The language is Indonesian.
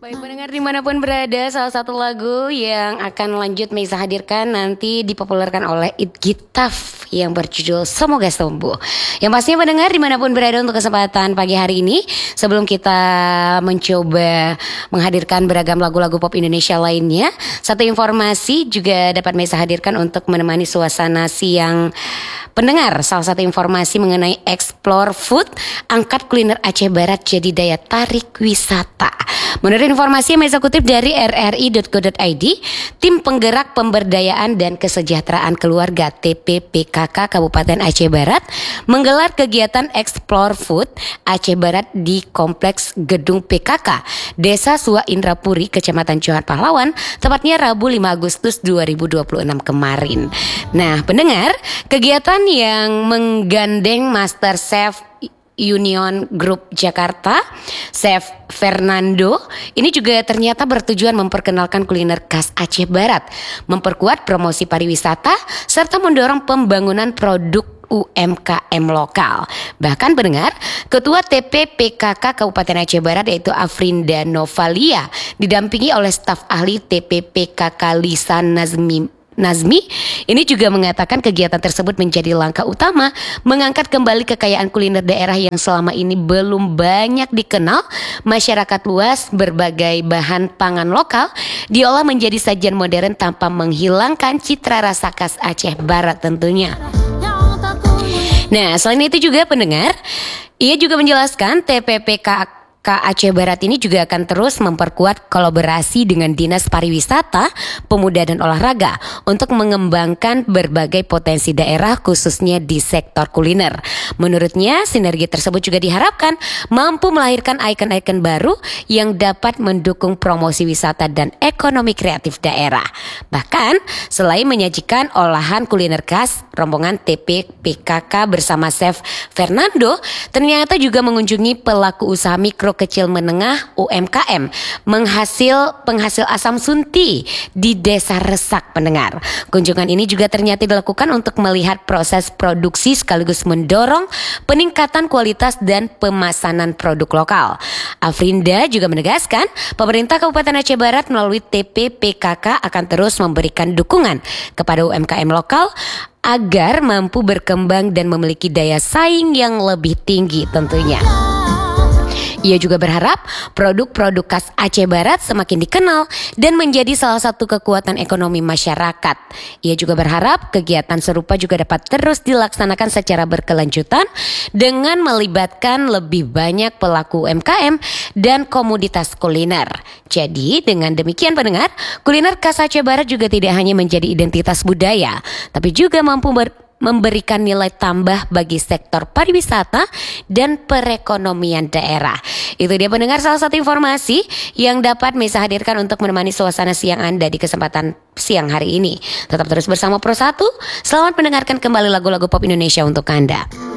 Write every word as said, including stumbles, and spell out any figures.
Baik pendengar dimanapun berada, salah satu lagu yang akan lanjut Meisa hadirkan nanti dipopulerkan oleh It Gitaf yang berjudul Semoga Sembuh. Yang pastinya pendengar dimanapun berada untuk kesempatan pagi hari ini, sebelum kita mencoba menghadirkan beragam lagu-lagu pop Indonesia lainnya, satu informasi juga dapat Meisa hadirkan untuk menemani suasana siang pendengar. Salah satu informasi mengenai Explore Food, angkat kuliner Aceh Barat jadi daya tarik wisata. Menurut informasi yang Meisa kutip dari r r i dot co dot i d, Tim Penggerak Pemberdayaan dan Kesejahteraan Keluarga T P P K K Kabupaten Aceh Barat menggelar kegiatan Explore Food Aceh Barat di Kompleks Gedung P K K Desa Sua Indrapuri, Kecamatan Johan Pahlawan, tepatnya Rabu lima Agustus dua ribu dua puluh enam kemarin. Nah, pendengar, kegiatan yang menggandeng Master Chef Union Group Jakarta, Chef Fernando, ini juga ternyata bertujuan memperkenalkan kuliner khas Aceh Barat, memperkuat promosi pariwisata, serta mendorong pembangunan produk U M K M lokal. Bahkan pendengar, Ketua T P P K K Kabupaten Aceh Barat yaitu Afrinda Novalia didampingi oleh staf ahli T P P K K Lisa Nazmi Nazmi ini juga mengatakan kegiatan tersebut menjadi langkah utama mengangkat kembali kekayaan kuliner daerah yang selama ini belum banyak dikenal masyarakat luas. Berbagai bahan pangan lokal diolah menjadi sajian modern tanpa menghilangkan citra rasa khas Aceh Barat tentunya. Nah, selain itu juga pendengar, ia juga menjelaskan T P P K K Aceh Barat ini juga akan terus memperkuat kolaborasi dengan Dinas Pariwisata, Pemuda dan Olahraga untuk mengembangkan berbagai potensi daerah khususnya di sektor kuliner. Menurutnya, sinergi tersebut juga diharapkan mampu melahirkan ikon-ikon baru yang dapat mendukung promosi wisata dan ekonomi kreatif daerah. Bahkan, selain menyajikan olahan kuliner khas, rombongan T P P K K bersama Chef Fernando ternyata juga mengunjungi pelaku usaha mikro kecil menengah U M K M menghasil penghasil asam sunti di Desa Resak pendengar. Kunjungan ini juga ternyata dilakukan untuk melihat proses produksi sekaligus mendorong peningkatan kualitas dan pemesanan produk lokal. Afrinda juga menegaskan pemerintah Kabupaten Aceh Barat melalui T P P K K akan terus memberikan dukungan kepada U M K M lokal agar mampu berkembang dan memiliki daya saing yang lebih tinggi tentunya. Ia juga berharap produk-produk khas Aceh Barat semakin dikenal dan menjadi salah satu kekuatan ekonomi masyarakat. Ia juga berharap kegiatan serupa juga dapat terus dilaksanakan secara berkelanjutan dengan melibatkan lebih banyak pelaku U M K M dan komoditas kuliner. Jadi dengan demikian pendengar, kuliner khas Aceh Barat juga tidak hanya menjadi identitas budaya, tapi juga mampu ber memberikan nilai tambah bagi sektor pariwisata dan perekonomian daerah. Itu dia pendengar salah satu informasi yang dapat Meisa hadirkan untuk menemani suasana siang Anda di kesempatan siang hari ini. Tetap terus bersama Pro satu. Selamat mendengarkan kembali lagu-lagu pop Indonesia untuk Anda.